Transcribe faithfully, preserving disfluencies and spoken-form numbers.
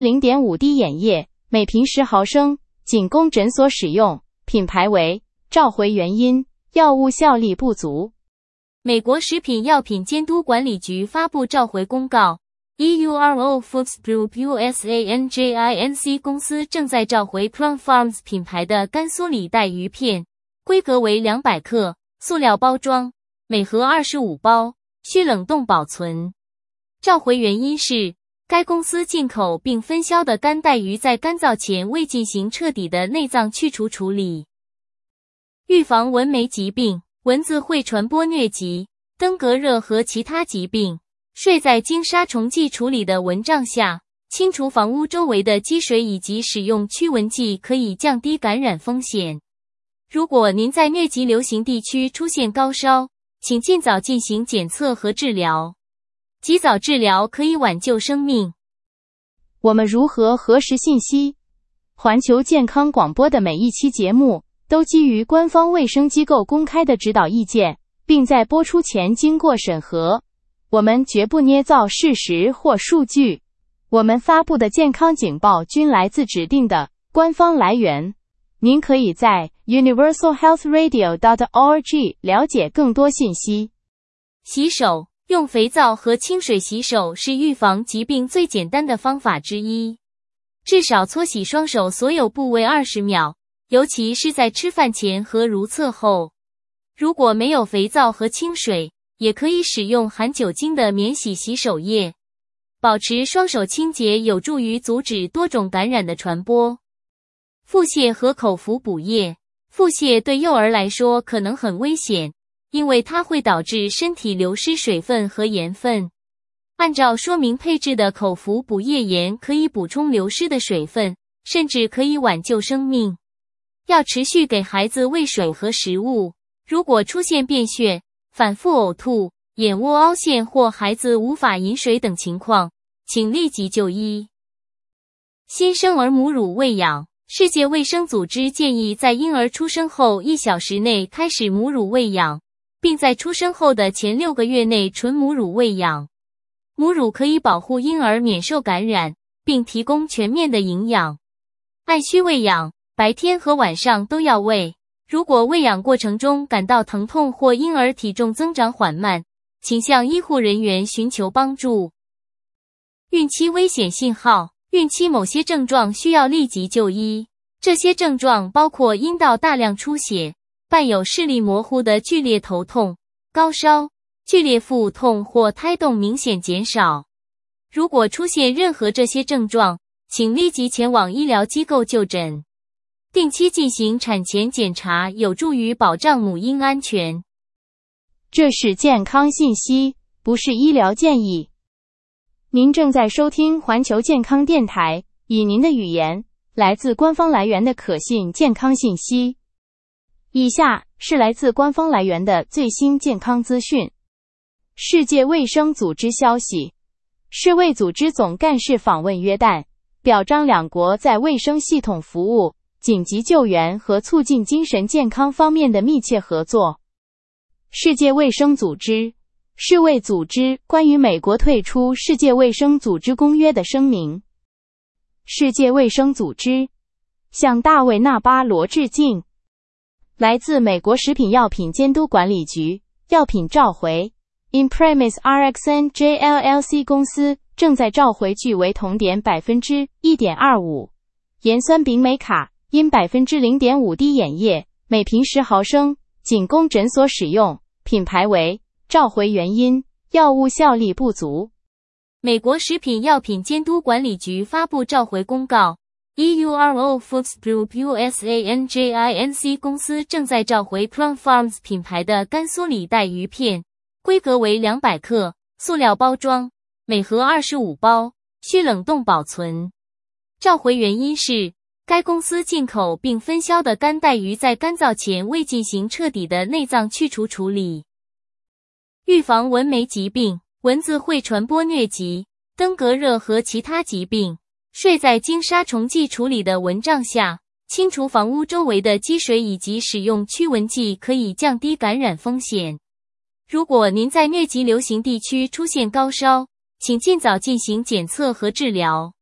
零点五滴眼液，每瓶十毫升，仅供诊所使用，品牌为召回原因，药物效力不足。 美国食品药品监督管理局发布召回公告 E U R O Foods Group U S A N J I N C 公司正在召回 Plum Farms 品牌的甘肃里带鱼片，规格为两百克，塑料包装，每盒二十五包，需冷冻保存。召回原因是该公司进口并分销的干带鱼在干燥前未进行彻底的内脏去除处理。预防蚊媒疾病，蚊子会传播疟疾、登革热和其他疾病。睡在经杀虫剂处理的蚊帐下，清除房屋周围的积水以及使用驱蚊剂可以降低感染风险。如果您在疟疾流行地区出现高烧，请尽早进行检测和治疗。及早治疗可以挽救生命。 我们如何核实信息？环球健康广播的每一期节目都基于官方卫生机构公开的指导意见，并在播出前经过审核。我们绝不捏造事实或数据。我们发布的健康警报均来自指定的官方来源。您可以在 universal health radio dot org 了解更多信息。 洗手，用肥皂和清水洗手是预防疾病最简单的方法之一。至少搓洗双手所有部位二十秒，尤其是在吃饭前和如厕后。如果没有肥皂和清水，也可以使用含酒精的免洗洗手液。保持双手清洁有助于阻止多种感染的传播。腹泻和口服补液。腹泻对幼儿来说可能很危险，因为它会导致身体流失水分和盐分。按照说明配置的口服补液盐可以补充流失的水分，甚至可以挽救生命。要持续给孩子喂水和食物。如果出现便血、反复呕吐、眼窝凹陷或孩子无法饮水等情况，请立即就医。新生儿母乳喂养。世界卫生组织建议在婴儿出生后一小时内开始母乳喂养，并在出生后的前六个月内纯母乳喂养。母乳可以保护婴儿免受感染，并提供全面的营养。按需喂养，白天和晚上都要喂。如果喂养过程中感到疼痛或婴儿体重增长缓慢，请向医护人员寻求帮助。孕期危险信号。孕期某些症状需要立即就医，这些症状包括阴道大量出血、伴有视力模糊的剧烈头痛、高烧、剧烈腹痛或胎动明显减少。如果出现任何这些症状，请立即前往医疗机构就诊。定期进行产前检查有助于保障母婴安全。 这是健康信息，不是医疗建议。您正在收听环球健康电台，以您的语言，来自官方来源的可信健康信息。以下是来自官方来源的最新健康资讯。世界卫生组织消息，世卫组织总干事访问约旦，表彰两国在卫生系统服务、紧急救援和促进精神健康方面的密切合作。世界卫生组织世卫组织关于美国退出世界卫生组织公约的声明。世界卫生组织向大卫·纳巴罗致敬。来自美国食品药品监督管理局，药品召回。Imprimis R X N J L L C 公司正在召回聚维酮碘 百分之一点二五 盐酸丙美卡因 百分之零点五滴眼液，每瓶十毫升，仅供诊所使用，品牌为召回原因，药物效力不足。 美国食品药品监督管理局发布召回公告 E U R O Foods Group U S A N J I N C 公司正在召回 Plum Farms 品牌的甘肃里带鱼片，规格为两百克，塑料包装，每盒二十五包，需冷冻保存。召回原因是该公司进口并分销的干带鱼在干燥前未进行彻底的内脏去除处理。预防蚊媒疾病。蚊子会传播疟疾、登革热和其他疾病。睡在经杀虫剂处理的蚊帐下，清除房屋周围的积水以及使用驱蚊剂可以降低感染风险。如果您在疟疾流行地区出现高烧，请尽早进行检测和治疗。